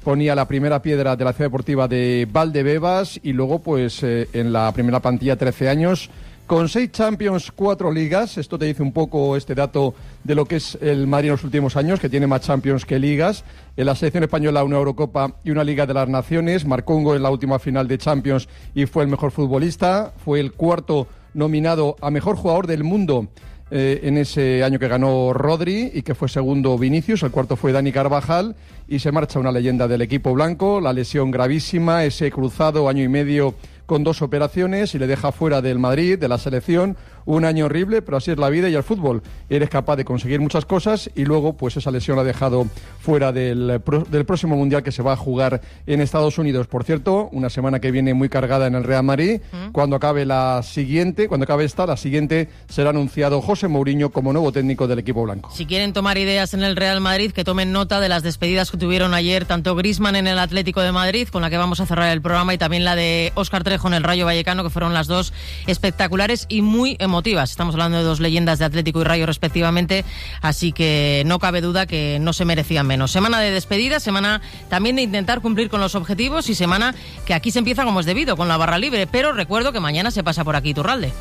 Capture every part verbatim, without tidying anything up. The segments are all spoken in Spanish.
ponía la primera piedra de la ciudad deportiva de Valdebebas y luego pues eh, en la primera plantilla trece años con seis Champions, cuatro ligas. Esto te dice un poco este dato de lo que es el Madrid en los últimos años, que tiene más Champions que ligas. En la selección española una Eurocopa y una Liga de las Naciones. Marcó un gol en la última final de Champions y fue el mejor futbolista. Fue el cuarto nominado a mejor jugador del mundo Eh, en ese año que ganó Rodri y que fue segundo Vinicius, el cuarto fue Dani Carvajal y se marcha una leyenda del equipo blanco, la lesión gravísima, ese cruzado año y medio con dos operaciones y le deja fuera del Madrid, de la selección, un año horrible, pero así es la vida y el fútbol. Eres capaz de conseguir muchas cosas y luego pues esa lesión la ha dejado fuera del, del próximo Mundial que se va a jugar en Estados Unidos. Por cierto, una semana que viene muy cargada en el Real Madrid. ¿Mm? Cuando acabe la siguiente, cuando acabe esta, la siguiente será anunciado José Mourinho como nuevo técnico del equipo blanco. Si quieren tomar ideas en el Real Madrid, que tomen nota de las despedidas que tuvieron ayer tanto Griezmann en el Atlético de Madrid, con la que vamos a cerrar el programa, y también la de Óscar Trejo en el Rayo Vallecano, que fueron las dos espectaculares y muy emotivas. Estamos hablando de dos leyendas de Atlético y Rayo respectivamente, así que no cabe duda que no se merecían menos. Semana de despedida, semana también de intentar cumplir con los objetivos y semana que aquí se empieza como es debido, con la barra libre, pero recuerdo que mañana se pasa por aquí Iturralde.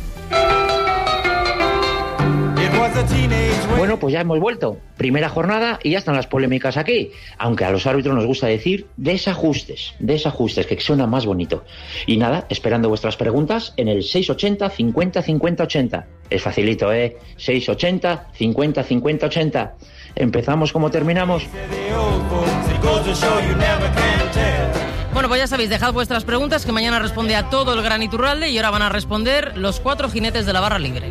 Bueno, pues ya hemos vuelto. Primera jornada y ya están las polémicas aquí. Aunque a los árbitros nos gusta decir desajustes, desajustes, que suena más bonito. Y nada, esperando vuestras preguntas en el seis ochenta cincuenta cincuenta ochenta. Es facilito, ¿eh? seis ochenta cincuenta cincuenta ochenta. Empezamos como terminamos. Bueno, pues ya sabéis, dejad vuestras preguntas, que mañana responde a todo el Gran Iturralde y ahora van a responder los cuatro jinetes de la barra libre.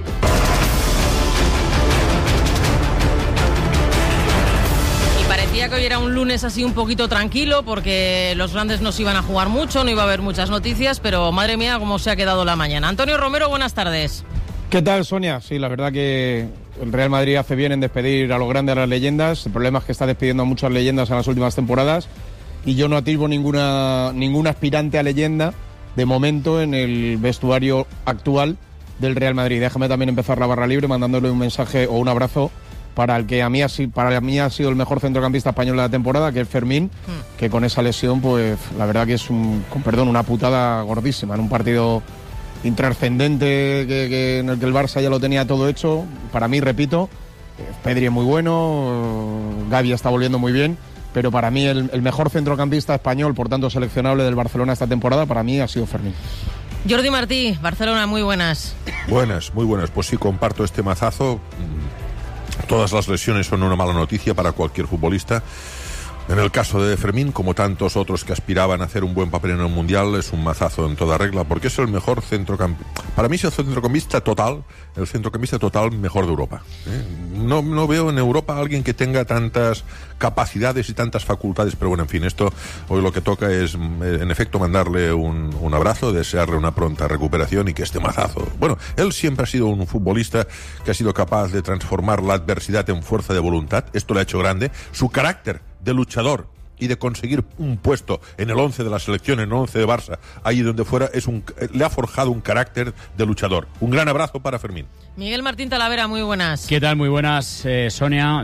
Parecía que hoy era un lunes así un poquito tranquilo porque los grandes no se iban a jugar mucho, no iba a haber muchas noticias, pero madre mía cómo se ha quedado la mañana. Antonio Romero, buenas tardes. ¿Qué tal, Sonia? Sí, la verdad que el Real Madrid hace bien en despedir a los grandes, a las leyendas. El problema es que está despidiendo a muchas leyendas en las últimas temporadas y yo no atisbo ninguna, ningún aspirante a leyenda de momento en el vestuario actual del Real Madrid. Déjame también empezar la barra libre mandándole un mensaje o un abrazo para el que a mí, ha, para mí ha sido el mejor centrocampista español de la temporada, que es Fermín, mm. que con esa lesión, pues la verdad que es un, con perdón, una putada gordísima, en un partido intrascendente que, que en el que el Barça ya lo tenía todo hecho. Para mí, repito, Pedri es muy bueno, Gavi está volviendo muy bien, pero para mí el, el mejor centrocampista español, por tanto seleccionable del Barcelona esta temporada, para mí ha sido Fermín. Jordi Martí, Barcelona, muy buenas. Buenas, muy buenas. Pues sí, comparto este mazazo. Todas las lesiones son una mala noticia para cualquier futbolista. En el caso de Fermín, como tantos otros que aspiraban a hacer un buen papel en el Mundial, es un mazazo en toda regla, porque es el mejor centrocampista. Para mí es el centrocampista total, el centrocampista total mejor de Europa. ¿eh? No, no veo en Europa a alguien que tenga tantas capacidades y tantas facultades, pero bueno, en fin, esto hoy lo que toca es, en efecto, mandarle un, un abrazo, desearle una pronta recuperación y que este mazazo... Bueno, él siempre ha sido un futbolista que ha sido capaz de transformar la adversidad en fuerza de voluntad, esto le ha hecho grande, su carácter de luchador y de conseguir un puesto en el once de la selección, en el once de Barça, ahí donde fuera, es un, le ha forjado un carácter de luchador. Un gran abrazo para Fermín. Miguel Martín Talavera, muy buenas. ¿Qué tal? Muy buenas, eh, Sonia.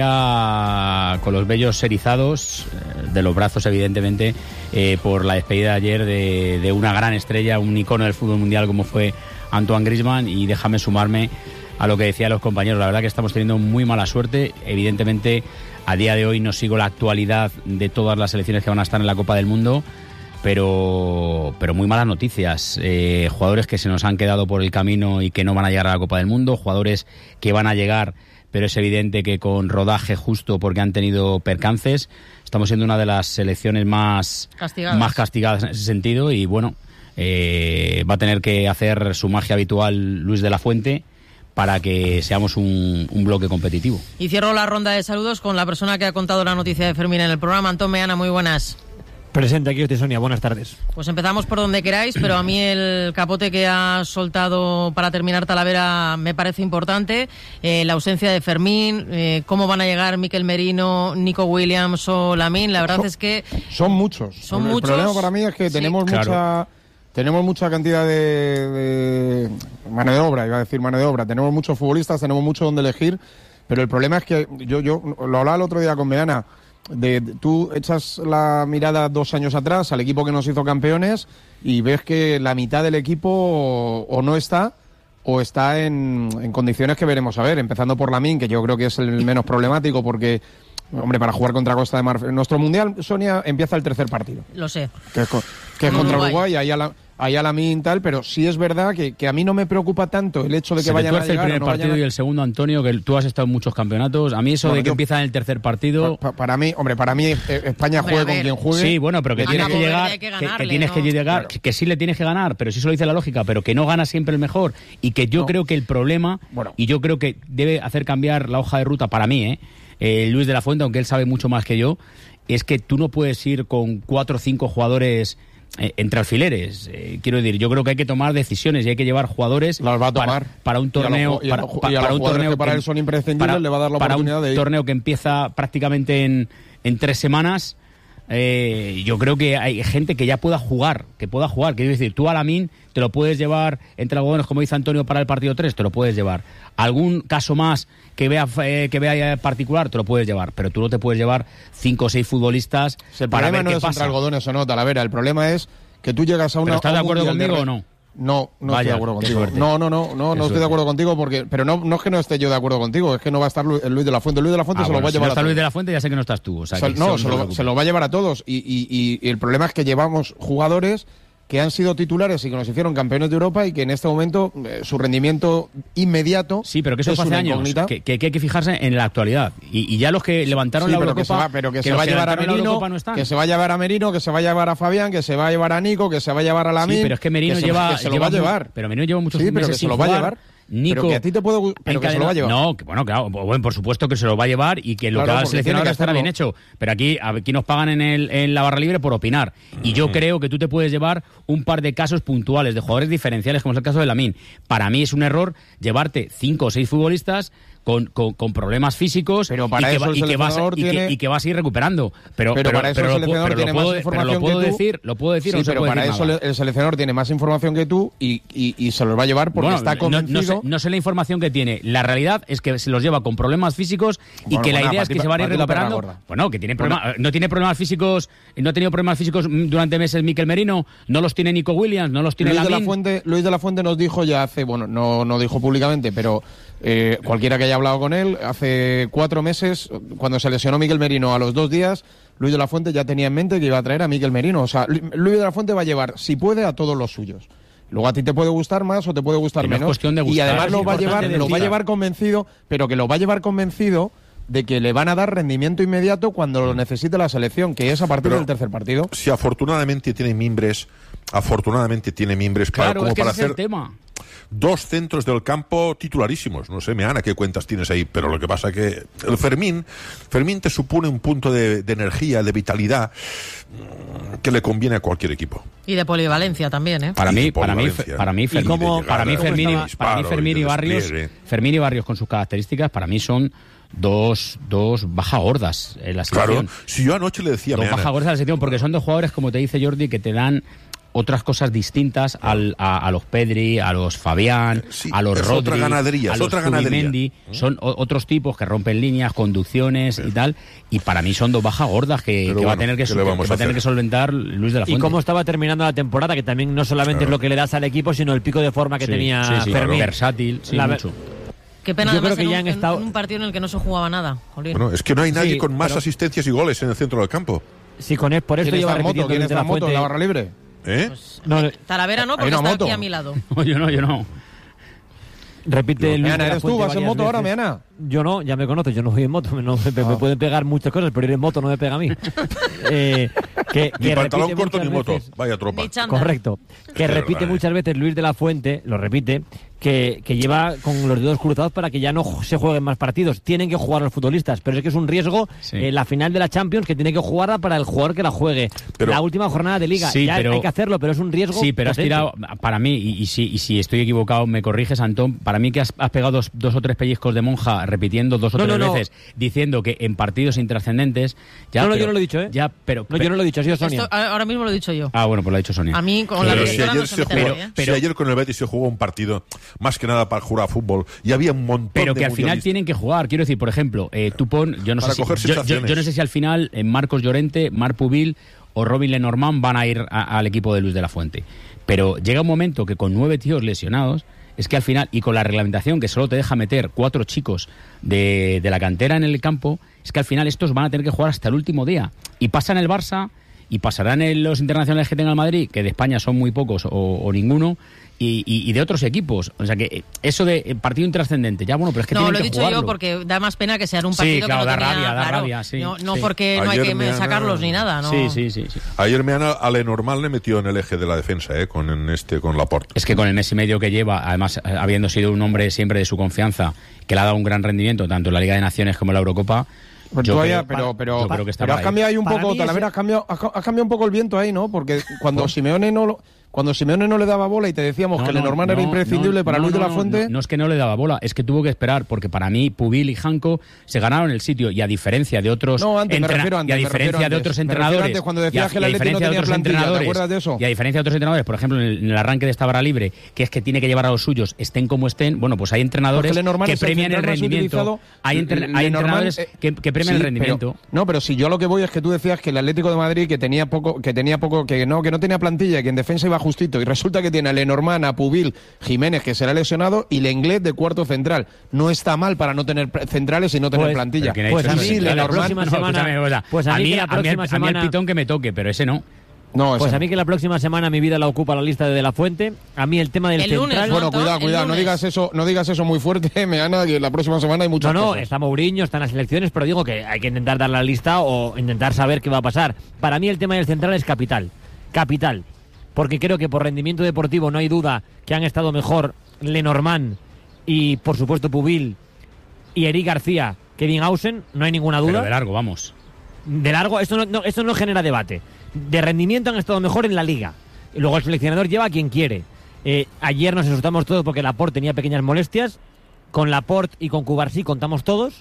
Todavía con los vellos erizados, eh, de los brazos evidentemente, eh, por la despedida ayer de, de una gran estrella, un icono del fútbol mundial como fue Antoine Griezmann, y déjame sumarme a lo que decían los compañeros. La verdad que estamos teniendo muy mala suerte. Evidentemente, a día de hoy no sigo la actualidad de todas las selecciones que van a estar en la Copa del Mundo, pero, pero muy malas noticias. Eh, jugadores que se nos han quedado por el camino y que no van a llegar a la Copa del Mundo, jugadores que van a llegar, pero es evidente que con rodaje justo porque han tenido percances. Estamos siendo una de las selecciones más castigadas, más castigadas en ese sentido, y bueno, eh, va a tener que hacer su magia habitual Luis de la Fuente para que seamos un, un bloque competitivo. Y cierro la ronda de saludos con la persona que ha contado la noticia de Fermín en el programa, Antón Meana, muy buenas. Presente, aquí usted, Sonia, buenas tardes. Pues empezamos por donde queráis, pero a mí el capote que ha soltado para terminar Talavera me parece importante. Eh, la ausencia de Fermín, eh, cómo van a llegar Mikel Merino, Nico Williams o Lamine, la verdad son, es que... Son muchos. Son el muchos. El problema para mí es que sí, tenemos claro. mucha... Tenemos mucha cantidad de, de mano de obra, iba a decir mano de obra. Tenemos muchos futbolistas, tenemos mucho donde elegir, pero el problema es que yo, yo lo hablaba el otro día con Meana. de, de, tú echas la mirada dos años atrás al equipo que nos hizo campeones y ves que la mitad del equipo o, o no está o está en, en condiciones que veremos a ver, empezando por Lamine, que yo creo que es el menos problemático porque, hombre, para jugar contra Costa de Marfil, nuestro Mundial, Sonia, empieza el tercer partido. Lo sé. Que es, que es contra Uruguay, ahí a la... Ahí a la min tal, pero sí es verdad que, que a mí no me preocupa tanto el hecho de que Se vayan a llegar. el primer no partido a... y el segundo, Antonio, que tú has estado en muchos campeonatos. A mí eso bueno, de que yo... empieza en el tercer partido... Pa, pa, para mí, hombre, para mí eh, España hombre, juegue con quien juegue. Sí, bueno, pero que tienes que llegar, que, ganarle, que, que tienes ¿no? que llegar, claro. que, que sí le tienes que ganar, pero sí eso lo dice la lógica, pero que no gana siempre el mejor y que yo no. creo que el problema, bueno. y yo creo que debe hacer cambiar la hoja de ruta para mí, ¿eh? Eh, Luis de la Fuente, aunque él sabe mucho más que yo, es que tú no puedes ir con cuatro o cinco jugadores... Eh, entre alfileres, eh, quiero decir, yo creo que hay que tomar decisiones y hay que llevar jugadores las va a tomar para, para un torneo y a los, y a los, para, para un torneo que para él son imprescindibles para, le va a dar la oportunidad para un de ir. torneo que empieza prácticamente en, en tres semanas. Eh, yo creo que hay gente que ya pueda jugar, que pueda jugar, quiero decir, tú a Lamine te lo puedes llevar entre algodones, como dice Antonio, para el partido tres, te lo puedes llevar. Algún caso más que vea eh, que vea particular, te lo puedes llevar, pero tú no te puedes llevar cinco o seis futbolistas el para ver no qué es pasa. Entre algodones o no, Talavera, el problema es que tú llegas a una... ¿Pero estás de acuerdo conmigo de... o no? No, no Vaya, estoy de acuerdo contigo. No, no, no, no, no estoy de acuerdo contigo porque, pero no, no es que no esté yo de acuerdo contigo, es que no va a estar Luis, Luis de la Fuente. Luis de la Fuente ah, se bueno, lo va a si llevar no está a todos. Luis de la Fuente, ya sé que no estás tú. O sea, o sea, que no, se lo, se lo va a llevar a todos y, y, y, y el problema es que llevamos jugadores que han sido titulares y que nos hicieron campeones de Europa y que en este momento eh, su rendimiento inmediato sí, pero que eso fue hace años, que, que, que hay que fijarse en la actualidad y, y ya los que levantaron sí, la pero Eurocopa, que se va, pero que, que se va a llevar a Merino, no que se va a llevar a Merino, que se va a llevar a Fabián, que se va a llevar a Nico, que se va a llevar a Lamine. Sí, pero es que Merino que se, lleva, que se lo lleva va a llevar, muy, pero Merino lleva muchos sí, meses pero que sin se lo va jugar. a llevar. Nico, pero que a ti te puede pero que se lo va a llevar. No, que, bueno, claro, bueno, por supuesto que se lo va a llevar y que lo claro, que va a seleccionar estará bien hecho. Pero aquí, aquí nos pagan en, el, en la barra libre por opinar. Y yo creo que tú te puedes llevar un par de casos puntuales de jugadores diferenciales, como es el caso de Lamine. Para mí es un error llevarte cinco o seis futbolistas Con, con, con problemas físicos pero para y, eso que, y, que vas, tiene... y, que, y que vas a ir recuperando. Pero, pero, pero para eso pero, el seleccionador pero, tiene pero, más información pero lo puedo que tú. decir, lo puedo decir sí, o no se pero puede para decir eso nada. El seleccionador tiene más información que tú y, y, y se los va a llevar porque bueno, está convencido. No, no, sé, no sé la información que tiene. La realidad es que se los lleva con problemas físicos y bueno, que bueno, la idea es que se van a ir recuperando. Bueno, que tiene problemas, bueno. no tiene problemas físicos, no ha tenido problemas físicos durante meses Mikel Merino, no los tiene Nico Williams, no los tiene Luis Lamine. de la Fuente, Luis de la Fuente nos dijo ya hace, bueno, no, no dijo públicamente, pero eh, cualquiera que haya hablado con él, hace cuatro meses, cuando se lesionó Mikel Merino a los dos días, Luis de la Fuente ya tenía en mente que iba a traer a Mikel Merino. O sea, Luis de la Fuente va a llevar, si puede, a todos los suyos. Luego a ti te puede gustar más o te puede gustar menos. No es cuestión de gustar, y además es lo va a llevar, decir. lo va a llevar convencido, pero que lo va a llevar convencido de que le van a dar rendimiento inmediato cuando lo necesite la selección, que es a partir pero, del tercer partido. Si afortunadamente tiene mimbres, afortunadamente tiene mimbres para, claro, como es que para ese es hacer el tema. Dos centros del campo titularísimos. No sé, Meana, qué cuentas tienes ahí, pero lo que pasa que el Fermín, Fermín te supone un punto de, de energía, de vitalidad que le conviene a cualquier equipo. Y de polivalencia también, ¿eh? Para mí, para mí, para mí, Fermín, como, para mí Fermín, y, para mí Fermín y Barrios, Fermín y Barrios con sus características, para mí son dos dos baja gordas en la selección. Claro, si yo anoche le decía dos Meana, baja gordas en la selección, porque son dos jugadores, como te dice Jordi, que te dan otras cosas distintas al, a, a los Pedri, a los Fabián, sí, a los es Rodri, otra ganadería, a es los otra ganadería. Mendy, son o, otros tipos que rompen líneas, conducciones sí. y tal, y para mí son dos bajas gordas que, que bueno, va a tener que, que, que va a tener que solventar Luis de la Fuente. Y cómo estaba terminando la temporada, que también no solamente claro. es lo que le das al equipo, sino el pico de forma que sí, tenía sí, sí, Fermín. Claro. Versátil, sí, la, mucho. Qué pena, yo además, creo que en, ya un, han estado... en un partido en el que no se jugaba nada. Jolín. Bueno, es que no hay nadie sí, con más pero... asistencias y goles en el centro del campo. Sí, con él, por esto lleva repitiendo ¿Quién Luis de la moto Fuente. en la barra libre? ¿Eh? Pues, no, Talavera no, porque está moto. Aquí a mi lado. No, yo no, yo no. Repite Luis Meana, ¿eres tú? ¿Vas en moto ahora, Meana? Yo no, ya me conoces, yo no voy en moto, no, me, ah. me pueden pegar muchas cosas, pero ir en moto no me pega a mí. eh, que, ni que pantalón corto ni moto, veces, vaya tropa. Correcto. Que repite vale. muchas veces Luis de la Fuente, lo repite, que, que lleva con los dedos cruzados para que ya no se jueguen más partidos. Tienen que jugar los futbolistas, pero es que es un riesgo sí. eh, la final de la Champions que tiene que jugarla para el jugador que la juegue. Pero, la última jornada de Liga, sí, ya pero, hay que hacerlo, pero es un riesgo. Sí, pero potente. has tirado, para mí, y, y, si, y si estoy equivocado, me corriges, Antón, para mí que has, has pegado dos, dos o tres pellizcos de monja repitiendo dos o tres no, no, veces, no. diciendo que en partidos intrascendentes... Ya, no, no, pero, yo no lo he dicho, ¿eh? Ya, pero, no, yo no lo he dicho, ha sido Sonia. Esto, ahora mismo lo he dicho yo. Ah, bueno, pues lo ha dicho Sonia. A mí, con pero la si ayer, no se se jugó, meteré, ¿eh? pero, si ayer con el Betis se jugó un partido... más que nada para jugar a fútbol, y había un montón pero de que al final tienen que jugar. Quiero decir, por ejemplo, eh, tú pon, yo no sé si, yo, yo, yo no sé si al final eh, Marcos Llorente, Marc Pubil o Robin Lenormand van a ir a, al equipo de Luis de la Fuente, pero llega un momento que con nueve tíos lesionados, es que al final, y con la reglamentación que solo te deja meter cuatro chicos de, de la cantera en el campo, es que al final estos van a tener que jugar hasta el último día. Y pasa en el Barça, y pasarán en los internacionales que tenga el Madrid, que de España son muy pocos o, o ninguno, y, y, y de otros equipos. O sea que eso de partido intrascendente, ya bueno, pero es que no, tienen lo he que dicho jugarlo. Yo porque da más pena que sea un partido sí, claro, que no da tenía, rabia, da claro, rabia, sí. No, no sí. porque no Ayer hay que me sacarlos han... ni nada, ¿no? Sí, sí, sí, sí. Ayer me han, a Lenormand le metió en el eje de la defensa, ¿eh? Con en este, con Laporte. Es que con el mes y medio que lleva, además habiendo sido un hombre siempre de su confianza, que le ha dado un gran rendimiento tanto en la Liga de Naciones como en la Eurocopa. Pero, yo todavía, creo, pero, pero, yo creo que está pero has ahí. cambiado ahí un Para poco, mí Talavera, ese- has cambiado, has, has cambiado un poco el viento ahí, ¿no? Porque cuando ¿Por? Simeone no lo, cuando Simeone no le daba bola y te decíamos No, que no, Lenormand no, era imprescindible no, para no, Luis de no, la Fuente. No, no es que no le daba bola, es que tuvo que esperar, porque para mí Pubil y Janko se ganaron el sitio, y a diferencia de otros No, antes, me entrena- refiero antes, y a me diferencia refiero de antes. otros Me refiero entrenadores, antes, cuando y a- decías que el y a Atleti no diferencia de tenía otros plantilla, ¿te entrenadores, acuerdas de eso? y a diferencia de otros entrenadores, por ejemplo, en el, en el arranque de esta vara libre, que es que tiene que llevar a los suyos, estén como estén, bueno, pues hay entrenadores Porque Lenormand que es el premian el central más rendimiento, utilizado. hay, entre- hay Lenormand, entrenadores eh, que, que premian sí, el rendimiento. pero- no, pero si yo lo que voy es que tú decías que el Atlético de Madrid que tenía poco, que tenía poco, que no, que no tenía plantilla, que en defensa iba justito, y resulta que tiene a Lenormand, a Pubil, Jiménez, que será lesionado, y Lenglet de cuarto central. No está mal para no tener pre- centrales y no tener Pues- plantilla. Pero ¿quién ha Pues dicho a eso? mí, Sí, la Lenormand- próxima no, semana- escúchame una cosa. pues a a mí mí, que la a mí el- próxima a mí el semana- pitón que me toque, pero ese no. No, ese Pues a no. mí que la próxima semana mi vida la ocupa la lista de De la Fuente. A mí el tema del El lunes, central... ¿no? Bueno, Antón, cuidado, el cuidado, no lunes. digas eso, no digas eso muy fuerte, Meana, que la próxima semana hay muchas No, no, cosas. está Mourinho, están las elecciones, pero digo que hay que intentar dar la lista o intentar saber qué va a pasar. Para mí el tema del central es capital. Capital. Porque creo que por rendimiento deportivo no hay duda que han estado mejor Lenormand y, por supuesto, Pubil y Eric García que Binghausen, no hay ninguna duda. Pero de largo, vamos. De largo, esto no, no, esto no genera debate. De rendimiento han estado mejor en la Liga. Y luego el seleccionador lleva a quien quiere. Eh, ayer nos asustamos todos porque Laporte tenía pequeñas molestias. Con Laporte y con Cubarsí contamos todos.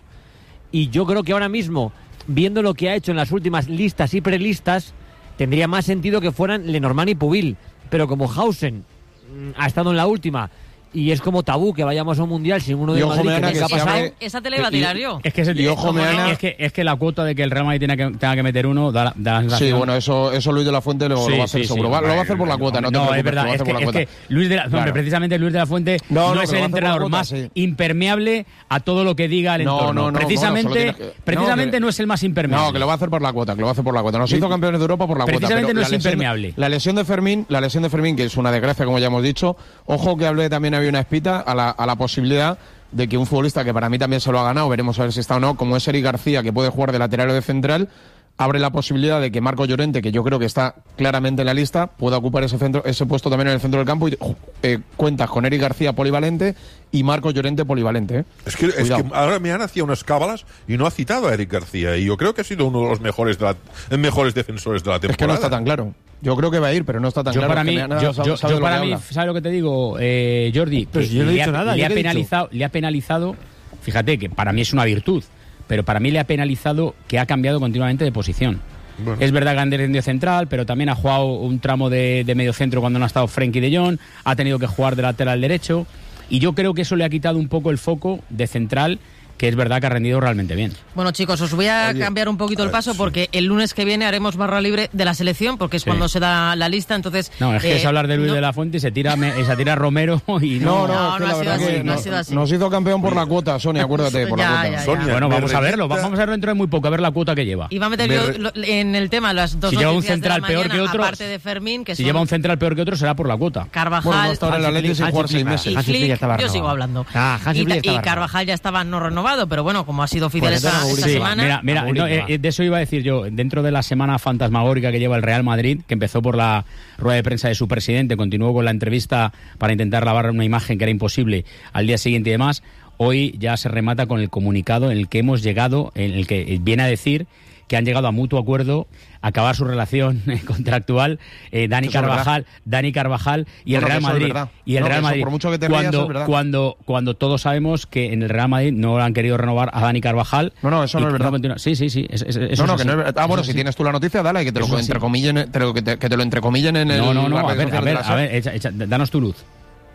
Y yo creo que ahora mismo, viendo lo que ha hecho en las últimas listas y prelistas, tendría más sentido que fueran Lenormand y Pubil. Pero como Hausen mm, ha estado en la última y es como tabú que vayamos a un mundial sin uno de Y ojo, Madrid, Meana, que que nunca ha se pasado. abre- Esa te la iba a Y- tirar yo. Es que, es, el- Y ojo, es, Meana- es que, es que la cuota de que el Real Madrid tenga que, tenga que meter uno da, da la Sí, sensación. bueno, eso, eso Luis de la Fuente lo, Sí, lo va a hacer sí, seguro. sí, Va- lo va a hombre, hacer por la cuota, no, te no, preocupes, es verdad, lo va a es hacer que, por la es cuota. que Luis de la, hombre, Claro. precisamente Luis de la Fuente No, no, no, que es lo el va a hacer por la entrenador cuota, más sí. impermeable a todo lo que diga el No, entorno. no, no, precisamente bueno, solo tiene que- precisamente no, no, que- es el más impermeable. No, que lo va a hacer por la cuota, que lo va a hacer por la cuota. Nos hizo campeones de Europa por la cuota. Precisamente pero no la es lesión- impermeable. La lesión de Fermín, la lesión de Fermín, que es una desgracia, como ya hemos dicho. Ojo que hablé también, había una espita a la, a la posibilidad de que un futbolista que para mí también se lo ha ganado, veremos a ver si está o no, como es Eric García, que puede jugar de lateral o de central, abre la posibilidad de que Marco Llorente, que yo creo que está claramente en la lista, pueda ocupar ese centro, ese puesto también en el centro del campo, y eh, cuentas con Eric García polivalente y Marco Llorente polivalente. ¿eh? Es que, es Cuidado. que ahora me han hacía unas cábalas y no ha citado a Eric García. Y yo creo que ha sido uno de los mejores, de la- mejores defensores de la temporada. Es que no está tan claro. Yo creo que va a ir, pero no está tan Yo claro. para Es que mí, Meana yo, sabe- yo- sabe yo de lo para que mí, habla. ¿sabes lo que te digo, eh, Jordi? Pero Que si yo no he le dicho ha, nada, le ¿yo ha qué he dicho? penalizado, le ha penalizado, fíjate que para mí es una virtud, pero para mí le ha penalizado que ha cambiado continuamente de posición. Bueno. Es verdad que Ander es medio central, pero también ha jugado un tramo de, de medio centro cuando no ha estado Frenkie de Jong, ha tenido que jugar de lateral derecho, y yo creo que eso le ha quitado un poco el foco de central, que es verdad que ha rendido realmente bien. Bueno, chicos, os voy a Oye, cambiar un poquito a el ver, paso sí. porque el lunes que viene haremos barra libre de la selección, porque es Sí. cuando se da la lista, entonces... No, es que eh, es hablar de Luis no- de la Fuente y se tira, me- se tira Romero y No, no... no, No, es que no la ha sido verdad así, que no ha nos- sido así. nos hizo campeón por la cuota, Sonia, acuérdate, por Ya, la cuota. ya, ya. Sonia, Bueno, me vamos a verlo, revienta- vamos a verlo dentro de muy poco, a ver la cuota que lleva. Iba a meter Me yo re- lo- en el tema las dos Si lleva un noticias de la central peor que mañana, otro, aparte de Fermín, que Si son lleva un central peor que otro será por la cuota. Carvajal... Bueno, no está ahora en el Hansi Atleti sin Flick, jugar Hansi seis Flick, meses. Hansi Y Flick ya Flick, estaba yo sigo renovado. hablando. Ah, Hansi y, Flick ta- estaba y Carvajal ya estaba no renovado, pero bueno, como ha sido oficial Pues esta, entonces esta Mourinho. semana... Mira, mira, Mourinho, no, eh, va. eh, de eso iba a decir yo. Dentro de la semana fantasmagórica que lleva el Real Madrid, que empezó por la rueda de prensa de su presidente, continuó con la entrevista para intentar lavar una imagen que era imposible al día siguiente y demás, hoy ya se remata con el comunicado en el que hemos llegado, en el que viene a decir que han llegado a mutuo acuerdo a acabar su relación contractual eh, Dani Eso es Carvajal, Dani Carvajal y el Bueno, Real que eso es Madrid verdad. y el No, Real que eso, Madrid por mucho que te rías, cuando es verdad. cuando cuando todos sabemos que en el Real Madrid no han querido renovar a Dani Carvajal. No, no, eso y no es verdad. continúa- Sí, sí, sí. es- es- eso No, no, es que no así. es verdad. Ah, bueno, Eso si es así. tienes tú la noticia, dale, que te lo Eso sí. entrecomillen, te lo- que te, que te lo entrecomillen en el. No, no, no, las a redes ver, a sociales de ver, la a S E R. ver, echa- echa- danos tu luz.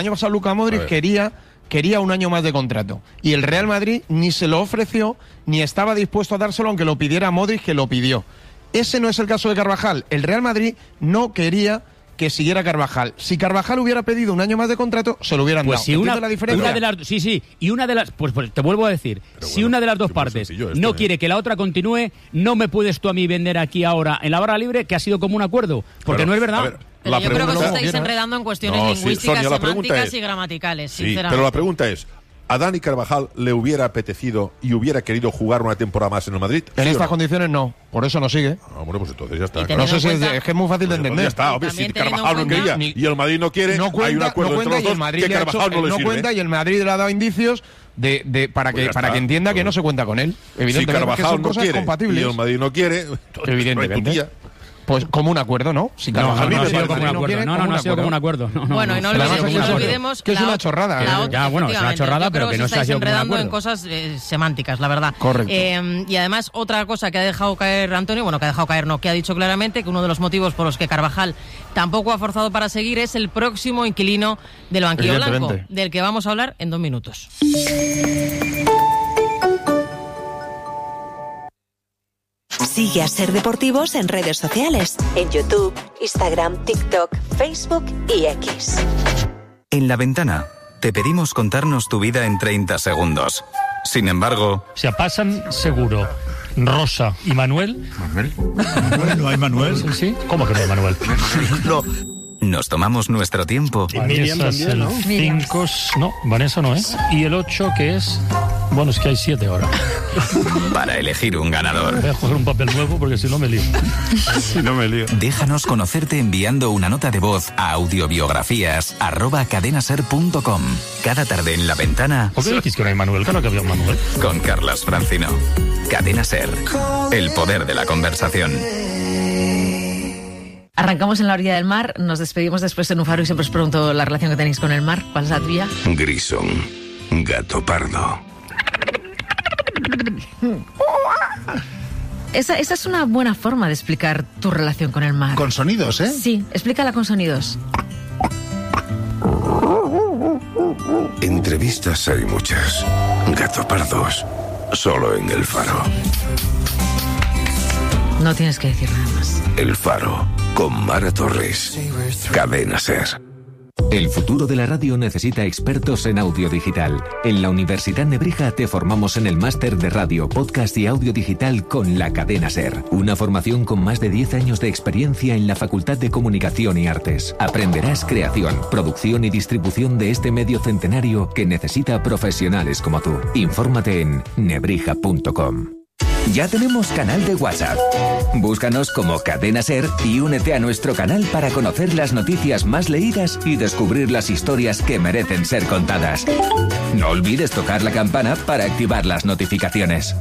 año pasado Luka Modric quería, quería un año más de contrato. Y el Real Madrid ni se lo ofreció, ni estaba dispuesto a dárselo, aunque lo pidiera Modric, que lo pidió. Ese no es el caso de Carvajal. El Real Madrid no quería que siguiera Carvajal. Si Carvajal hubiera pedido un año más de contrato, se lo hubieran pues dado. Si una, la diferencia? Una de las, sí, sí. Y una de las... Pues, pues te vuelvo a decir. Pero si bueno, una de las dos partes esto, no ¿eh? quiere que la otra continúe, no me puedes tú a mí vender aquí ahora, en la barra libre, que ha sido como un acuerdo. Porque claro, no es verdad. Ver, pero yo creo que os estáis enredando en cuestiones no, lingüísticas, sí, Sonia, semánticas es, y gramaticales, sí, sinceramente. Pero la pregunta es... ¿A Dani Carvajal le hubiera apetecido y hubiera querido jugar una temporada más en el Madrid? En ¿Sí estas no? condiciones no, por eso no sigue. Ah, bueno, pues entonces ya está. No sé si es, cuenta... es que es muy fácil de entender. Pues ya está, obvio, si Carvajal no quería ni... y el Madrid no quiere, no cuenta, hay un acuerdo no cuenta, entre los dos que Carvajal hecho, no le no sirve. cuenta y el Madrid le ha dado indicios de, de para pues que para está. que entienda pues... que no se cuenta con él. Evidentemente, si Carvajal que son no cosas quiere compatibles. y el Madrid no quiere, evidentemente. Pues como un acuerdo, ¿no? Si Carvajal no, no, no, no ha sido como un acuerdo. No, no, no ha sido como un acuerdo. No, no, bueno, y no, no, olvidemos, no, no no olvidemos que es una chorrada. La, ya, bueno, es una chorrada, pero que no se ha sido como un acuerdo. en cosas eh, semánticas, la verdad. Correcto. Eh, y además, otra cosa que ha dejado caer Antonio, bueno, que ha dejado caer, no, que ha dicho claramente que uno de los motivos por los que Carvajal tampoco ha forzado para seguir es el próximo inquilino del banquillo blanco, del que vamos a hablar en dos minutos. Sigue a Ser Deportivos en redes sociales, en YouTube, Instagram, TikTok, Facebook y X. En La Ventana te pedimos contarnos tu vida en treinta segundos. Sin embargo... Se pasan seguro Rosa y Manuel. ¿Manuel? ¿Manuel? ¿No hay Manuel? Sí, sí. ¿Cómo que no hay Manuel? No. Nos tomamos nuestro tiempo. Y Miriam también, ¿no? El cinco, no, Vanessa no es. Y el ocho, que es... Bueno, es que hay siete ahora. Para elegir un ganador. Voy a coger un papel nuevo porque si no me lío. Si no me lío. Déjanos conocerte enviando una nota de voz a audiobiografías arroba cadenaser punto com. Cada tarde en La Ventana. ¿Por qué decís que no hay Manuel? Claro que había un Manuel. Con Carlas Francino. Cadena Ser. El poder de la conversación. Arrancamos en la orilla del mar, nos despedimos después en un faro y siempre os pregunto la relación que tenéis con el mar. ¿Cuál es la tuya? Grison, gato pardo. Esa, esa es una buena forma de explicar tu relación con el mar. Con sonidos, ¿eh? Sí, explícala con sonidos. Entrevistas hay muchas. Gato pardos, solo en El Faro. No tienes que decir nada más. El Faro, con Mara Torres. Cadena Ser. El futuro de la radio necesita expertos en audio digital. En la Universidad Nebrija te formamos en el máster de radio, podcast y audio digital con la Cadena Ser. Una formación con más de diez años de experiencia en la Facultad de Comunicación y Artes. Aprenderás creación, producción y distribución de este medio centenario que necesita profesionales como tú. Infórmate en nebrija punto com. Ya tenemos canal de WhatsApp. Búscanos como Cadena Ser y únete a nuestro canal para conocer las noticias más leídas y descubrir las historias que merecen ser contadas. No olvides tocar la campana para activar las notificaciones.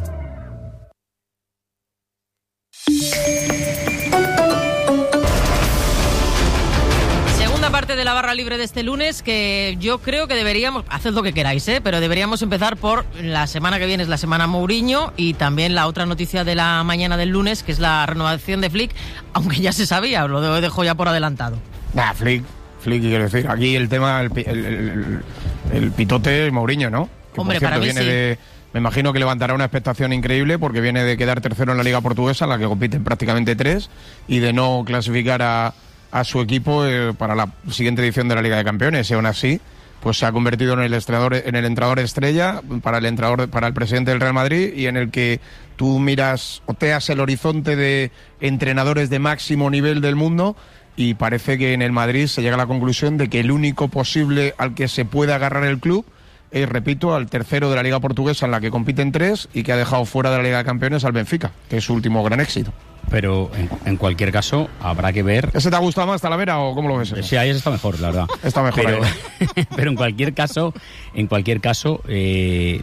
Parte de la barra libre de este lunes, que yo creo que deberíamos, haced lo que queráis, ¿eh? Pero deberíamos empezar por la semana que viene, es la semana Mourinho, y también la otra noticia de la mañana del lunes, que es la renovación de Flick, aunque ya se sabía, lo dejo ya por adelantado. Nah, Flick, Flick, quiero decir, aquí el tema, el, el, el, el pitote Mourinho, ¿no? Que, Hombre, por cierto, para mí viene sí. de... Me imagino que levantará una expectación increíble porque viene de quedar tercero en la Liga Portuguesa, en la que compiten prácticamente tres, y de no clasificar a a su equipo eh, para la siguiente edición de la Liga de Campeones, y aún así pues se ha convertido en el entrenador, en el entrenador estrella para el entrenador, para el presidente del Real Madrid, y en el que tú miras, oteas el horizonte de entrenadores de máximo nivel del mundo, y parece que en el Madrid se llega a la conclusión de que el único posible al que se puede agarrar el club es, repito, al tercero de la Liga Portuguesa, en la que compiten tres, y que ha dejado fuera de la Liga de Campeones al Benfica, que es su último gran éxito. Pero en, en cualquier caso habrá que ver. ¿Ese te ha gustado más, Talavera, o cómo lo ves eso? Sí, ahí está mejor, la verdad. Está mejor. Pero, pero en cualquier caso, en cualquier caso, eh,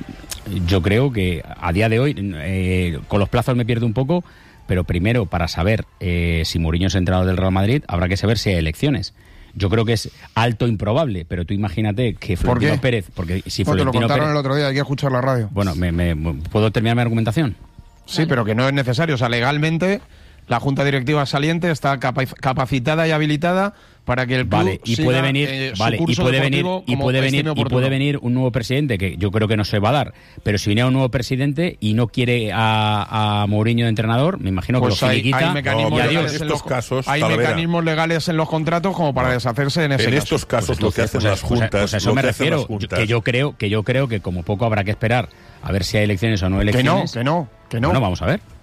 yo creo que a día de hoy, eh, con los plazos me pierdo un poco, pero primero, para saber eh, si Mourinho es entrenador del Real Madrid, habrá que saber si hay elecciones. Yo creo que es alto improbable, pero tú imagínate que Florentino ¿Por qué? Pérez, porque si Porque lo Florentino contaron Pérez, el otro día, hay que escuchar la radio. Bueno, me, me, ¿puedo terminar mi argumentación? Sí, pero que no es necesario. O sea, legalmente la Junta Directiva saliente está capacitada y habilitada para que el club vale, y siga, puede venir, eh, vale, y puede venir y puede venir y puede venir un nuevo presidente, que yo creo que no se va a dar, pero si viene un nuevo presidente y no quiere a, a Mourinho de entrenador, me imagino que pues lo hay, finiquita hay mecanismos, y legales, adiós. en estos los, casos, hay mecanismos legales en los contratos como para deshacerse en ese En caso. estos casos Pues lo que entonces, hacen las pues, pues, juntas, pues a eso lo me que hacen refiero, las juntas. que yo creo que yo creo que como poco habrá que esperar a ver si hay elecciones o no Que no, elecciones. que no, que no. Bueno, vamos a ver.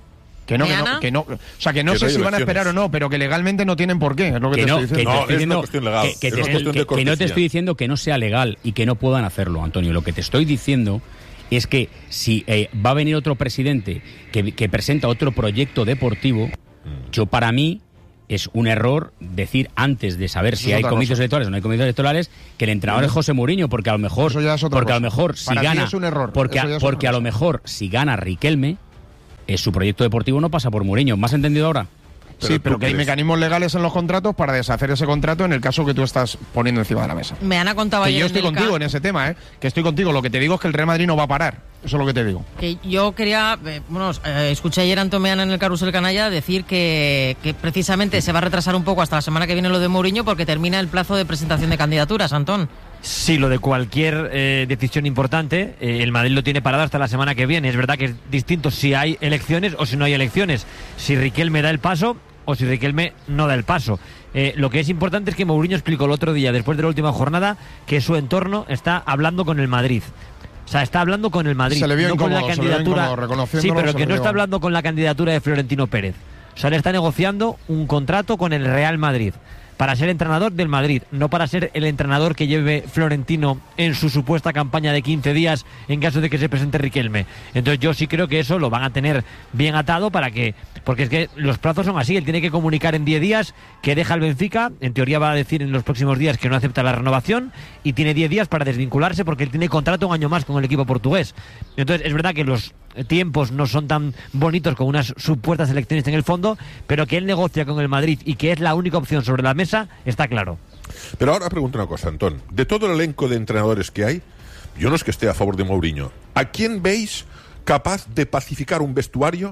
Que no, que no, que no, o sea, que no que sé no si van a esperar o no, pero que legalmente no tienen por qué, es lo que, que te no, estoy diciendo. No, es una cuestión legal. Que, que, te, que, que no te estoy diciendo que no sea legal y que no puedan hacerlo, Antonio. Lo que te estoy diciendo es que si eh, va a venir otro presidente que, que presenta otro proyecto deportivo, mm. yo para mí es un error decir antes de saber si hay comicios electorales o no hay comicios electorales que el entrenador es José Mourinho, porque a lo mejor, porque a lo mejor si para gana, es un error. porque, a, porque a lo mejor si gana Riquelme, eh, su proyecto deportivo no pasa por Mourinho. ¿Me has entendido ahora? Pero sí, pero que hay mecanismos legales en los contratos para deshacer ese contrato en el caso que tú estás poniendo encima de la mesa. Me han contado ayer. Que yo estoy en contigo K... en ese tema, ¿eh? Que estoy contigo. Lo que te digo es que el Real Madrid no va a parar. Eso es lo que te digo. Que yo quería, eh, bueno, eh, escuché ayer a Antón Meana en el Carrusel Canalla decir que, que precisamente se va a retrasar un poco hasta la semana que viene lo de Mourinho porque termina el plazo de presentación de candidaturas, Antón. Sí, lo de cualquier eh, decisión importante, eh, el Madrid lo tiene parado hasta la semana que viene. Es verdad que es distinto si hay elecciones o si no hay elecciones. Si Riquelme da el paso o si Riquelme no da el paso. Eh, lo que es importante es que Mourinho explicó el otro día, después de la última jornada, que su entorno está hablando con el Madrid. O sea, está hablando con el Madrid, se le vio no incómodo, con la candidatura. Sí, pero que no está hablando con la candidatura de Florentino Pérez. O sea, le está negociando un contrato con el Real Madrid para ser entrenador del Madrid, no para ser el entrenador que lleve Florentino en su supuesta campaña de quince días en caso de que se presente Riquelme. Entonces yo sí creo que eso lo van a tener bien atado para que, porque es que los plazos son así, él tiene que comunicar en diez días que deja el Benfica, en teoría va a decir en los próximos días que no acepta la renovación y tiene diez días para desvincularse porque él tiene contrato un año más con el equipo portugués. Entonces es verdad que los tiempos no son tan bonitos con unas supuestas elecciones en el fondo, pero que él negocia con el Madrid y que es la única opción sobre la mesa, está claro. Pero ahora pregunto una cosa, Antón. De todo el elenco de entrenadores que hay, yo no es que esté a favor de Mourinho. ¿A quién veis capaz de pacificar un vestuario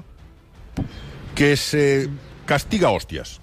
que se castiga a hostias?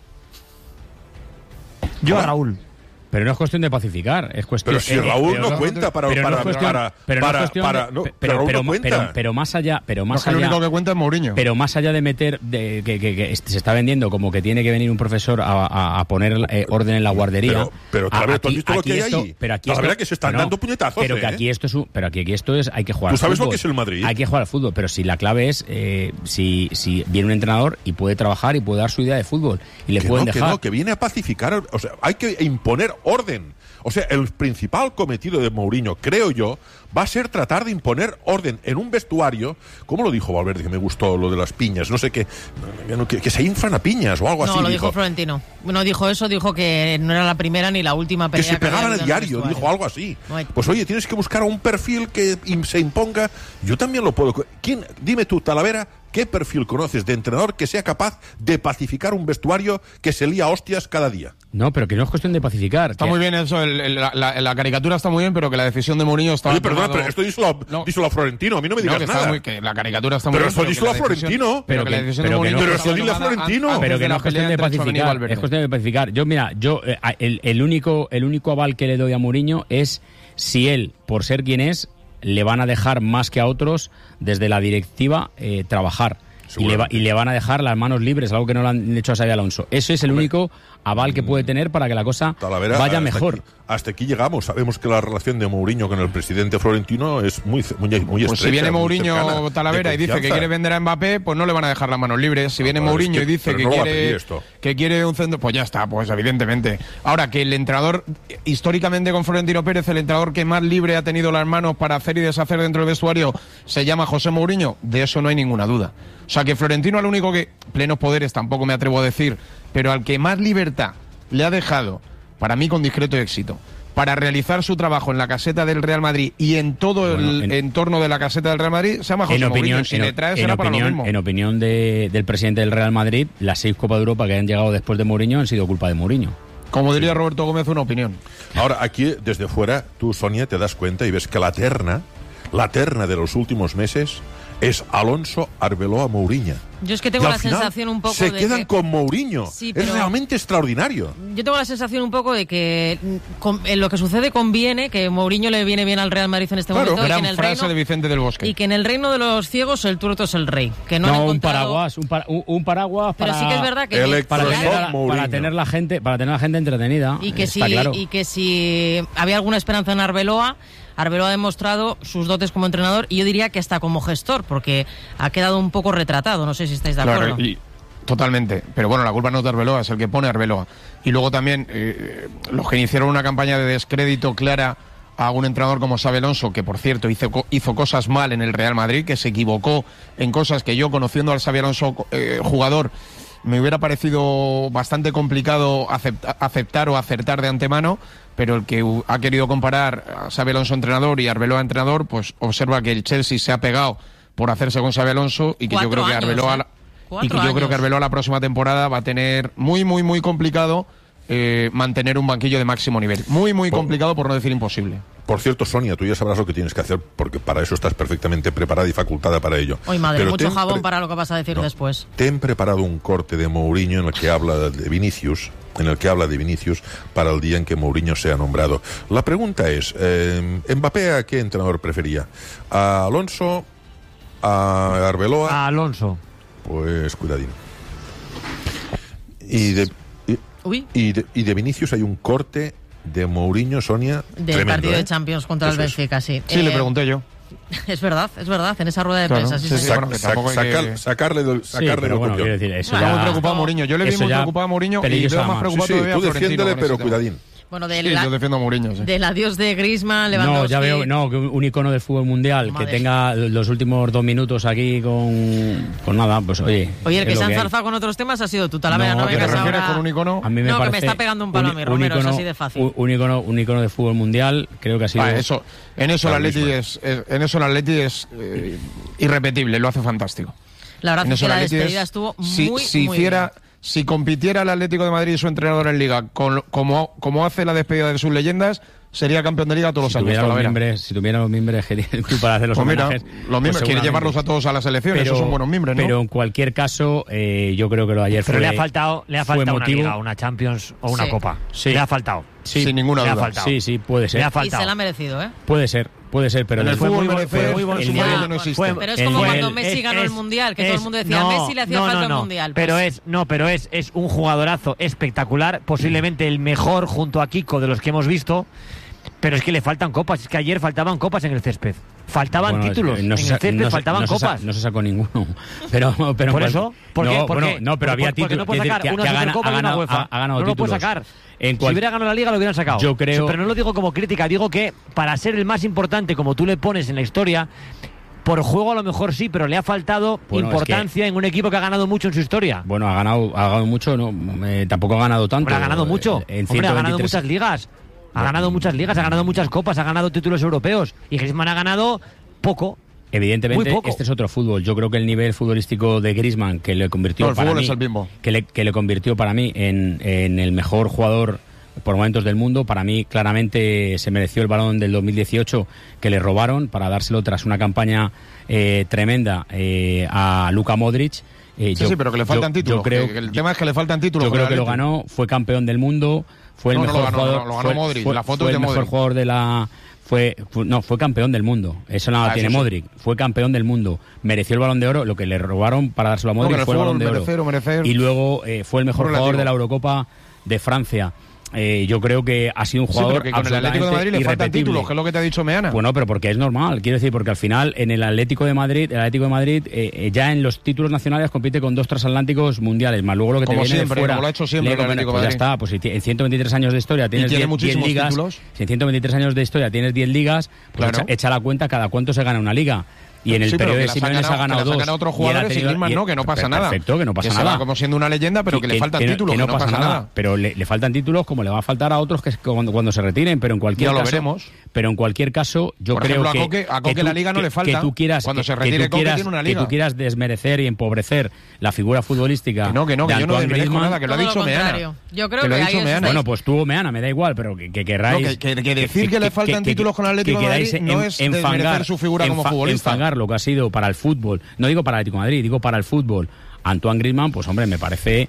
Yo a Raúl. Pero no es cuestión de pacificar, es cuestión... Pero si Raúl eh, no cuenta para... Pero para, no es cuestión, para, pero no para, es cuestión para, de, no, pero, Raúl pero, no cuenta. pero, pero más allá... Pero más no, allá el único que cuenta es Mourinho. Pero más allá de meter... De, que, que, que se está vendiendo como que tiene que venir un profesor a, a, a poner eh, orden en la guardería... Pero, pero otra vez, ¿tú has visto lo que hay esto, ahí? Pero aquí la esto, verdad que se están no, dando puñetazos, Pero que ¿eh? aquí esto es... Un, pero aquí, aquí esto es... Hay que jugar ¿Tú sabes al fútbol. lo que es el Madrid? Hay que jugar al fútbol, pero si la clave es eh, si, si viene un entrenador y puede trabajar y puede dar su idea de fútbol y le que pueden no, dejar... Que no, que viene a pacificar... O sea, hay que imponer orden. O sea, el principal cometido de Mourinho, creo yo, va a ser tratar de imponer orden en un vestuario, ¿cómo lo dijo Valverde? Que me gustó lo de las piñas, no sé qué, que, que se inflan a piñas o algo no, así. No, lo dijo dijo Florentino. No dijo eso, dijo que no era la primera ni la última pelea. Que se pegaban que a diario, dijo algo así. Pues oye, tienes que buscar a un perfil que se imponga. Yo también lo puedo... ¿Quién? Dime tú, Talavera, ¿qué perfil conoces de entrenador que sea capaz de pacificar un vestuario que se lía a hostias cada día? No, pero que no es cuestión de pacificar. Está que... muy bien eso, el, el, la, la, la caricatura está muy bien, pero que la decisión de Mourinho está... Oye, perdona, pero esto díselo a, no. díselo a Florentino, a mí no me digas no, que nada. Está muy, que la caricatura está muy pero bien. Pero esto díselo a Florentino. Pero que la decisión de Mourinho... Pero esto dile a Florentino. Pero que no es cuestión de pacificar, es cuestión de pacificar. Yo, mira, yo eh, el, el, único, el único aval que le doy a Mourinho es si él, por ser quien es, le van a dejar más que a otros desde la directiva eh, trabajar. Y le, va, y le van a dejar las manos libres, algo que no le han hecho a Xabi Alonso. Eso es el único aval que puede tener para que la cosa Talavera, vaya mejor. Aquí, hasta aquí llegamos. Sabemos que la relación de Mourinho con el presidente Florentino es muy, muy, muy pues estrecha. Si viene Mourinho, Talavera, y dice que quiere vender a Mbappé, pues no le van a dejar las manos libres. Si no, viene Mourinho es que, y dice que, no quiere, que quiere un centro, pues ya está, pues evidentemente. Ahora, que el entrenador, históricamente con Florentino Pérez, el entrenador que más libre ha tenido las manos para hacer y deshacer dentro del vestuario, se llama José Mourinho, de eso no hay ninguna duda. O sea, que Florentino al único que, plenos poderes tampoco me atrevo a decir, pero al que más libertad le ha dejado, para mí con discreto éxito, para realizar su trabajo en la caseta del Real Madrid y en todo bueno, el en, entorno de la caseta del Real Madrid, se llama José en opinión, Mourinho. Si en, le trae, en será opinión, para lo mismo. En opinión de, del presidente del Real Madrid, las seis Copas de Europa que han llegado después de Mourinho han sido culpa de Mourinho. Como diría Roberto Gómez, una opinión. Ahora, aquí, desde fuera, tú, Sonia, te das cuenta y ves que la terna, la terna de los últimos meses es Alonso, Arbeloa, Mourinho. Yo es que tengo la sensación un poco se de quedan que... con Mourinho. Sí, es realmente extraordinario. Yo tengo la sensación un poco de que con, en lo que sucede conviene, que Mourinho le viene bien al Real Madrid en este claro, momento. Gran y que en el frase reino, de Vicente del Bosque. Y que en el reino de los ciegos el tuerto es el rey. Que no, no han un encontrado... paraguas, un, para, un, un paraguas para... Pero sí que es verdad que... Para tener, la, para tener la gente, para tener la gente entretenida. Y que, está si, claro. y que si había alguna esperanza en Arbeloa... Arbeloa ha demostrado sus dotes como entrenador y yo diría que hasta como gestor, porque ha quedado un poco retratado. No sé si si estáis de acuerdo. Claro, y totalmente. Pero bueno, la culpa no es de Arbeloa, es el que pone a Arbeloa. Y luego también eh, los que hicieron una campaña de descrédito clara a un entrenador como Xabi Alonso, que por cierto hizo, hizo cosas mal en el Real Madrid, que se equivocó en cosas que yo, conociendo al Xabi Alonso eh, jugador, me hubiera parecido bastante complicado acepta, aceptar o acertar de antemano, pero el que ha querido comparar a Xabi Alonso entrenador y a Arbeloa entrenador, pues observa que el Chelsea se ha pegado por hacerse con Xabi Alonso y que yo creo que Arbeloa ¿eh? y que yo creo que Arbeloa la próxima temporada va a tener muy muy muy complicado eh, mantener un banquillo de máximo nivel. Muy muy complicado, por no decir imposible. Por cierto, Sonia, tú ya sabrás lo que tienes que hacer, porque para eso estás perfectamente preparada y facultada para ello. Hoy, madre, Pero mucho ten jabón pre- para lo que vas a decir No, después. Te he preparado un corte de Mourinho en el que habla de Vinicius, en el que habla de Vinicius para el día en que Mourinho sea nombrado. La pregunta es, eh, ¿Mbappé a qué entrenador prefería? ¿A Alonso? ¿A Arbeloa? A Alonso. Pues cuidadín. Y de, y, Uy. y de, y de Vinicius hay un corte de Mourinho, Sonia, Del tremendo, partido ¿eh? de Champions contra Eso el es. Benfica, sí. Sí, Eh, le pregunté yo. Es verdad, es verdad, en esa rueda de Claro, prensa. Sí, sí, sí, sí, bueno, que tampoco hay sacar- que- sacarle del, Sí, sacarle pero del bueno, copión. quiero decir, eso Está ya... muy preocupado Mourinho. Yo le vi eso muy ya preocupado a Mourinho y pelillos veo a la más mano. Sí, preocupado sí, todavía tú a Florentino defiéndele, con pero ese tema. cuidadín. Bueno, del, Sí, yo defiendo a Mourinho, sí. del adiós de Griezmann, Lewandowski. No, ya veo, no, que un icono del fútbol mundial Madre. que tenga los últimos dos minutos aquí con, con nada, pues oye. Oye, el que es se lo ha hay. enzarzado con otros temas ha sido tú, Talavera. No, No, ¿a qué vengas te refieres ahora... con un icono? A mí me no, que me parece está pegando un palo a mí, Romero, es así de fácil. Un, un icono, un icono de fútbol mundial, creo que ha sido... Ah, eso, en eso el Ahora Atleti mismo. es, es- en eso el Atleti es eh, irrepetible, lo hace fantástico. La verdad En es que eso el la Atleti despedida es- estuvo si, muy, si muy hiciera, bien. si compitiera el Atlético de Madrid y su entrenador en Liga con, lo- como, como hace la despedida de sus leyendas, sería campeón de Liga todos Si los años. tuviera, los Talavera. miembros, si tuviera los miembros que tiene el club para hacer los Pues mira, homenajes... los pues miembros, quiere seguramente. llevarlos a todos a las elecciones, Pero- esos son buenos miembros, ¿no? Pero en cualquier caso, eh, yo creo que lo de ayer Pero fue... le ha faltado, le ha fue faltado una emotivo. Liga, una Champions o una Sí. Copa. Sí. Le ha faltado. Sí, Sin ninguna le ha duda. faltado. Sí, sí, puede ser. Le ha Y faltado. se la ha merecido, ¿eh? Puede ser, puede ser, pero En el del- Fue fútbol muy, merece- fue muy buen el su nivel nivel. no existe. Fue- Pero es el como nivel- cuando Messi es- ganó el es- Mundial, que todo el mundo decía, no, Messi le hacía no, falta no, el no. Mundial. Pero Pues- es, no, pero es, es un jugadorazo espectacular, posiblemente el mejor junto a Kiko de los que hemos visto. Pero es que le faltan copas, es que ayer faltaban copas en el césped. Faltaban Bueno, títulos, no en se el sa- césped no se- faltaban no se sa- copas. no se sacó ninguno. Pero, pero ¿Por pues- eso? ¿Por qué? no, ¿Por bueno, qué? no, pero Porque- había porque títulos. no puede quiere sacar decir que- una que ha Supercopa ganado- y una ha- UEFA. ha ganado no lo puede títulos. sacar. En Si cual- hubiera ganado la Liga lo hubieran sacado. Yo creo- Pero no lo digo como crítica, digo que para ser el más importante, como tú le pones en la historia, por juego a lo mejor sí, pero le ha faltado Bueno, es importancia en un equipo que ha ganado mucho en su historia. Bueno, ha ganado, ha ganado mucho, no, eh, tampoco ha ganado tanto. Hombre, ha ganado mucho. En Hombre, ha ganado ciento veintitrés muchas ligas. Ha ganado muchas ligas, ha ganado muchas copas, ha ganado títulos europeos. Y Griezmann ha ganado poco. Evidentemente, Muy poco. este es otro fútbol. Yo creo que el nivel futbolístico de Griezmann, que le convirtió No, el para fútbol mí, es el mismo. que le, que le convirtió para mí en, en el mejor jugador por momentos del mundo, para mí claramente se mereció el balón del dos mil dieciocho que le robaron para dárselo tras una campaña eh, tremenda eh, a Luka Modric. Eh, Sí, yo- sí, pero que le faltan yo- títulos. Yo creo, que el tema es que le faltan títulos. yo con creo el que lo Atleti. ganó, fue campeón del mundo, fue el No, no mejor lo ganó, jugador, no, lo ganó fue, Modric, fue- la foto fue es el de mejor Modric. jugador de la fue, fue- no, fue campeón del mundo. Eso no la Ah, tiene eso sí. Modric. Fue campeón del mundo. Mereció el Balón de Oro, lo que le robaron para dárselo a No, Modric que en el fue el Balón fútbol de Oro. merecer o merecer- Y luego eh, fue el mejor relativo. jugador de la Eurocopa de Francia. Eh, yo creo que ha sido un Sí, jugador pero que con el Atlético de Madrid le faltan irrepetible. títulos, que es lo que te ha dicho Meana. Bueno, pero porque es normal, quiero decir, porque al final en el Atlético de Madrid, el Atlético de Madrid eh, eh, ya en los títulos nacionales compite con dos transatlánticos mundiales, más luego lo que Como te viene siempre, de fuera. como lo ha hecho siempre le- el Atlético de pues ya Madrid. está, pues si ti- en ciento veintitrés años de historia tienes tiene diez, diez muchísimos ligas, títulos. si en ciento veintitrés años de historia tienes diez ligas, pues Claro. echa, echa la cuenta cada cuánto se gana una liga. Y en el Sí, pero periodo que de las Simeone han se ha ganado que las han dos. ganado otros y él ha jugadores y tenido- Griezmann y- no, que no pasa nada. Perfecto, que no pasa que nada. se va como siendo una leyenda, pero que, le faltan no- títulos, que no, pasa nada. Pero le, le faltan títulos como le va a faltar a otros que es cuando, cuando se retiren, pero en cualquier Ya lo caso, veremos. pero en cualquier caso, yo Por creo ejemplo, a que Coque- a que Coque tú- la liga no que- le falta. que tú quieras Cuando que- se que retire tú Coque quieras- tiene una que liga. tú quieras desmerecer y empobrecer la figura futbolística. Que no, que no, de que yo no Antoine desmerezco Griezmann. nada, que lo ha Todo dicho lo Meana. contrario. Yo creo Que lo ha que dicho ahí os Meana. estáis- Bueno, pues tú, Meana, me da igual, pero que, que querráis... No, que- que- que decir que le faltan títulos con el Atlético de Madrid no es desmerecer su figura como futbolista. Enfangar lo que ha sido para el fútbol, no digo para el Atlético de Madrid, digo para el fútbol, Antoine Griezmann, pues hombre, me parece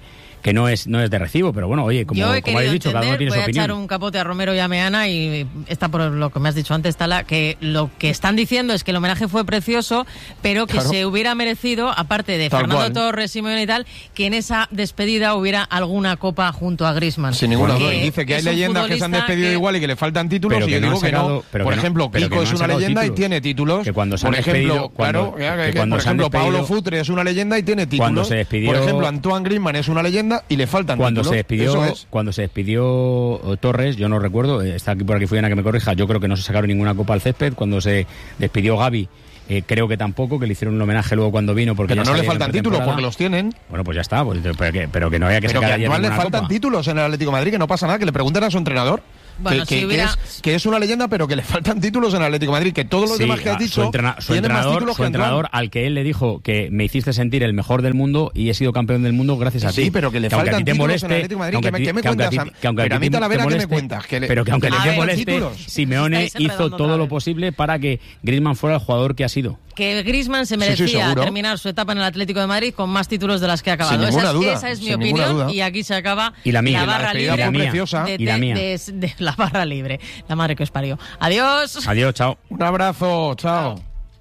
que no es no es de recibo, pero bueno, oye, como, como habéis dicho, entender, cada uno tiene voy su opinión. a echar un capote a Romero y a Meana, y está por lo que me has dicho antes, Tala, que lo que están diciendo es que el homenaje fue precioso, pero que claro. se hubiera merecido, aparte de Tal Fernando cual. Torres, Simeone y tal, que en esa despedida hubiera alguna copa junto a Griezmann. Sin ninguna duda. Y dice que hay leyendas que se han despedido que... igual y que le faltan títulos, pero y yo digo que no. Por que ejemplo, no, Kiko no es una leyenda títulos. y tiene títulos. Que cuando se por han ejemplo, cuando, claro, que, que que, cuando por ejemplo, despedido, Paulo Futre es una leyenda y tiene títulos. Cuando se despidió, por ejemplo, Antoine Griezmann es una leyenda y le faltan cuando títulos. Se despidió, Eso es. Cuando se despidió Torres, yo no recuerdo, está aquí por aquí Fullana que me corrija, yo creo que no se sacaron ninguna copa al césped. Cuando se despidió Gavi, Eh, creo que tampoco, que le hicieron un homenaje luego cuando vino. Porque pero ya no le faltan títulos porque los tienen. Bueno, pues ya está, pues, pero, que, pero que no haya que pero sacar que ayer le faltan copa. títulos en el Atlético de Madrid, que no pasa nada, que le pregunten a su entrenador. Bueno, que, si que, hubiera... que, es, que es una leyenda, pero que le faltan títulos en el Atlético de Madrid, que todos los sí, demás que has dicho su, entrena, su tienen entrenador, más títulos su que entrenador al que él le dijo que me hiciste sentir el mejor del mundo y he sido campeón del mundo gracias a sí, ti. Sí, pero que le que faltan títulos moleste, en el Atlético de Madrid. ¿Qué me cuentas? Pero a mí Talavera, ¿qué me cuentas? Que le, pero que aunque que le te moleste, Simeone hizo todo lo posible para que Griezmann fuera el jugador que ha sido. Que Griezmann se merecía sí, sí, terminar su etapa en el Atlético de Madrid con más títulos de las que ha acabado. Sin esa, es, duda, esa es mi opinión duda. y aquí se acaba y la, mía, la barra la libre la mía, de, y la mía. De, de, de la barra libre. La madre que os parió. Adiós. Adiós, chao. Un abrazo, chao.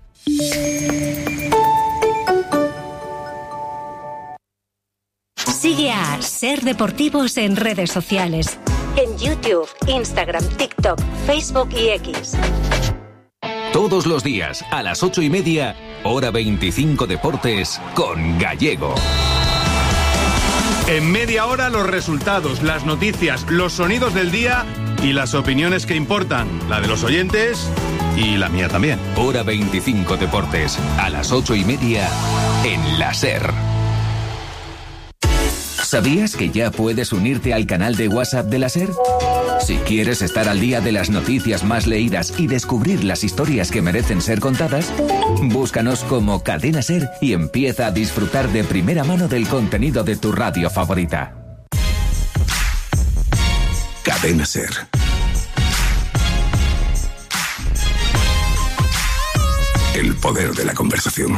Sigue a Ser Deportivos en redes sociales. En YouTube, Instagram, TikTok, Facebook y X. Todos los días, a las ocho y media, hora veinticinco Deportes, con Gallego. En media hora los resultados, las noticias, los sonidos del día y las opiniones que importan, la de los oyentes y la mía también. Hora veinticinco Deportes, a las ocho y media, en la SER. ¿Sabías que ya puedes unirte al canal de WhatsApp de la SER? Si quieres estar al día de las noticias más leídas y descubrir las historias que merecen ser contadas, búscanos como Cadena SER y empieza a disfrutar de primera mano del contenido de tu radio favorita. Cadena SER. El poder de la conversación.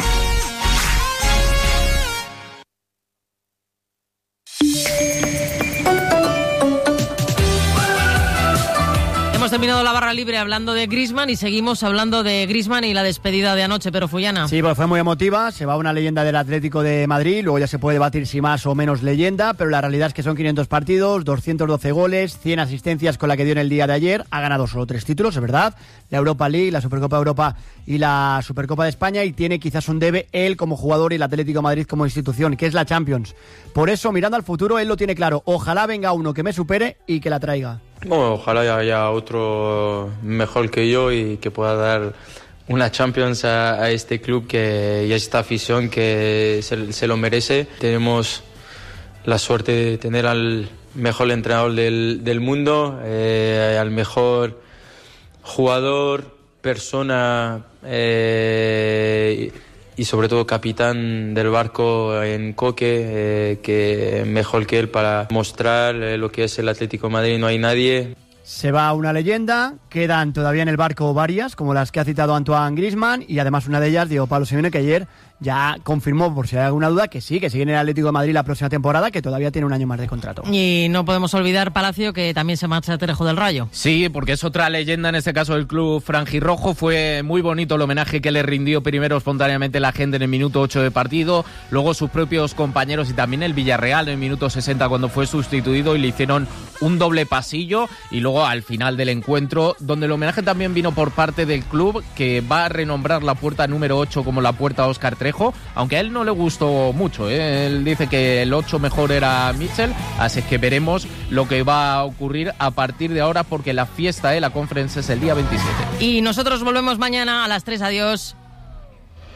Hemos terminado la barra libre hablando de Griezmann y seguimos hablando de Griezmann y la despedida de anoche, pero Fullana. Sí, pues fue muy emotiva, se va una leyenda del Atlético de Madrid, luego ya se puede debatir si más o menos leyenda, pero la realidad es que son quinientos partidos, doscientos doce goles, cien asistencias con la que dio en el día de ayer, ha ganado solo tres títulos, es verdad, la Europa League, la Supercopa de Europa y la Supercopa de España, y tiene quizás un debe él como jugador y el Atlético de Madrid como institución, que es la Champions. Por eso, mirando al futuro, él lo tiene claro, ojalá venga uno que me supere y que la traiga. Bueno, ojalá haya otro mejor que yo y que pueda dar una Champions a, a este club que, y a esta afición que se, se lo merece. Tenemos la suerte de tener al mejor entrenador del, del mundo, eh, al mejor jugador, persona eh, y sobre todo capitán del barco en Coque, eh, que mejor que él para mostrar eh, lo que es el Atlético de Madrid, no hay nadie. Se va una leyenda, quedan todavía en el barco varias, como las que ha citado Antoine Griezmann, y además una de ellas, Diego Pablo Simeone, que ayer ya confirmó, por si hay alguna duda, que sí, que sigue en el Atlético de Madrid la próxima temporada, que todavía tiene un año más de contrato. Y no podemos olvidar, Palacio, que también se marcha Trejo del Rayo. Sí, porque es otra leyenda, en este caso del club franjirrojo. Fue muy bonito el homenaje que le rindió primero espontáneamente la gente en el minuto ocho de partido, luego sus propios compañeros y también el Villarreal en el minuto sesenta cuando fue sustituido y le hicieron un doble pasillo, y luego al final del encuentro, donde el homenaje también vino por parte del club, que va a renombrar la puerta número ocho como la puerta Óscar Trejo, aunque a él no le gustó mucho, ¿eh? Él dice que el ocho mejor era Mitchell, así que veremos lo que va a ocurrir a partir de ahora, porque la fiesta de la Conference es el día veintisiete. Y nosotros volvemos mañana a las tres, adiós.